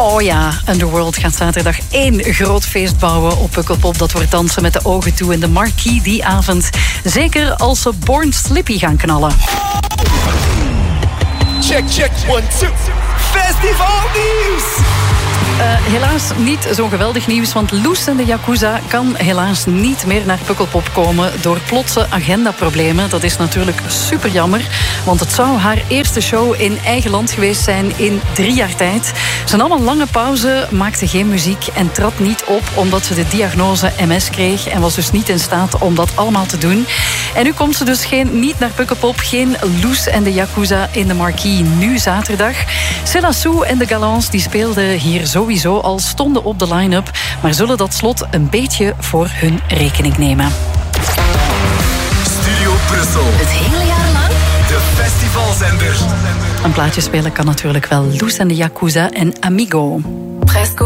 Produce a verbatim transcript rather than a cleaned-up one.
Oh ja, Underworld gaat zaterdag één groot feest bouwen op Pukkelpop. Dat wordt dansen met de ogen toe in de marquee die avond. Zeker als ze Born Slippy gaan knallen. Check, check, one, two. Festivalnieuws! Uh, helaas niet zo'n geweldig nieuws, want Loes en de Yakuza kan helaas niet meer naar Pukkelpop komen door plotse agendaproblemen. Dat is natuurlijk super jammer, want het zou haar eerste show in eigen land geweest zijn in drie jaar tijd. Ze nam een lange pauze, maakte geen muziek en trad niet op omdat ze de diagnose M S kreeg en was dus niet in staat om dat allemaal te doen. En nu komt ze dus geen, niet naar Pukkelpop, geen Loes en de Yakuza in de marquee nu zaterdag. Cilla Sue en de Galants die speelden hier sowieso al, stonden op de line-up, maar zullen dat slot een beetje voor hun rekening nemen. Studio Brussel. Het hele jaar lang? De festivalzender. Een plaatje spelen kan natuurlijk wel. Loes en de Yakuza en Amigo. Presque